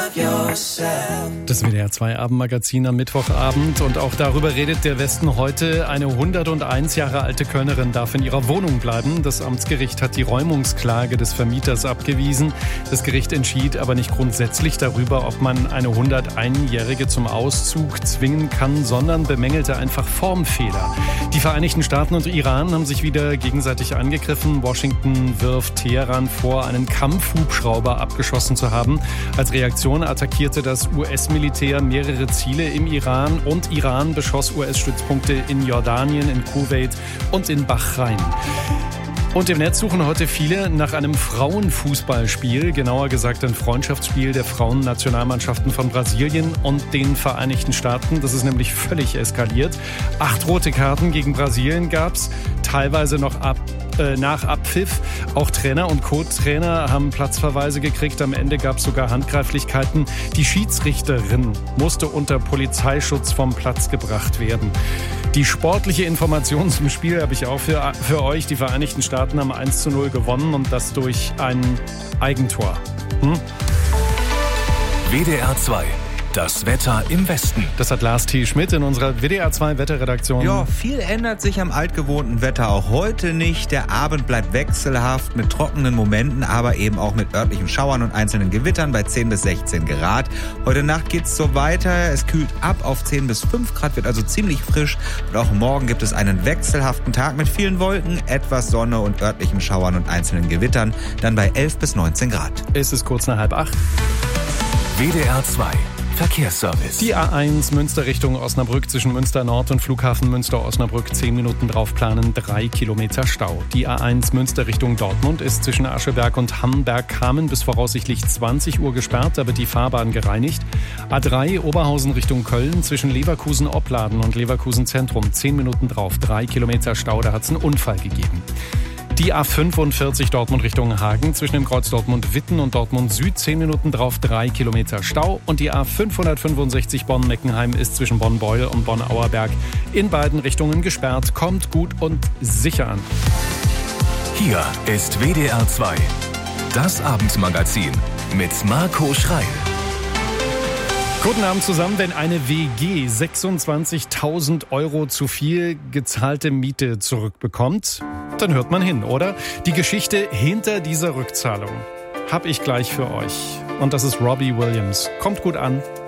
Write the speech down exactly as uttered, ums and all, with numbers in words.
Das W D R zwei Abendmagazin am Mittwochabend, und auch darüber redet der Westen heute. Eine hunderteins Jahre alte Kölnerin darf in ihrer Wohnung bleiben. Das Amtsgericht hat die Räumungsklage des Vermieters abgewiesen. Das Gericht entschied aber nicht grundsätzlich darüber, ob man eine hunderteinjährige zum Auszug zwingen kann, sondern bemängelte einfach Formfehler. Die Vereinigten Staaten und Iran haben sich wieder gegenseitig angegriffen. Washington wirft Teheran vor, einen Kampfhubschrauber abgeschossen zu haben. Als Reaktion attackierte das U S-Militär mehrere Ziele im Iran, und Iran beschoss U S-Stützpunkte in Jordanien, in Kuwait und in Bahrain. Und im Netz suchen heute viele nach einem Frauenfußballspiel, genauer gesagt ein Freundschaftsspiel der Frauennationalmannschaften von Brasilien und den Vereinigten Staaten. Das ist nämlich völlig eskaliert. Acht rote Karten gegen Brasilien gab's, teilweise noch ab äh, nach Abpfiff. Auch Trainer und Co-Trainer haben Platzverweise gekriegt. Am Ende gab's sogar Handgreiflichkeiten. Die Schiedsrichterin musste unter Polizeischutz vom Platz gebracht werden. Die sportliche Information zum Spiel habe ich auch für, für euch. Die Vereinigten Staaten haben eins zu null gewonnen, und das durch ein Eigentor. Hm? W D R zwei. Das Wetter im Westen. Das hat Lars T. Schmidt in unserer W D R zwei Wetterredaktion. Ja, viel ändert sich am altgewohnten Wetter auch heute nicht. Der Abend bleibt wechselhaft mit trockenen Momenten, aber eben auch mit örtlichen Schauern und einzelnen Gewittern bei zehn bis sechzehn Grad. Heute Nacht geht's so weiter. Es kühlt ab auf zehn bis fünf Grad, wird also ziemlich frisch. Und auch morgen gibt es einen wechselhaften Tag mit vielen Wolken, etwas Sonne und örtlichen Schauern und einzelnen Gewittern. Dann bei elf bis neunzehn Grad. Es ist kurz nach halb acht. W D R zwei. Verkehrsservice. Die A eins Münster Richtung Osnabrück zwischen Münster Nord und Flughafen Münster-Osnabrück zehn Minuten drauf planen, drei Kilometer Stau. Die A eins Münster Richtung Dortmund ist zwischen Ascheberg und Hamberg-Kamen bis voraussichtlich zwanzig Uhr gesperrt, da wird die Fahrbahn gereinigt. A drei Oberhausen Richtung Köln zwischen Leverkusen-Opladen und Leverkusen-Zentrum zehn Minuten drauf, drei Kilometer Stau, da hat es einen Unfall gegeben. Die A fünfundvierzig Dortmund Richtung Hagen zwischen dem Kreuz Dortmund-Witten und Dortmund Süd zehn Minuten drauf, drei Kilometer Stau. Und die A fünfhundertfünfundsechzig Bonn-Meckenheim ist zwischen Bonn-Beul und Bonn-Auerberg in beiden Richtungen gesperrt. Kommt gut und sicher an. Hier ist W D R zwei. Das Abendmagazin mit Marco Schreil. Guten Abend zusammen. Wenn eine W G sechsundzwanzigtausend Euro zu viel gezahlte Miete zurückbekommt, dann hört man hin, oder? Die Geschichte hinter dieser Rückzahlung habe ich gleich für euch. Und das ist Robbie Williams. Kommt gut an.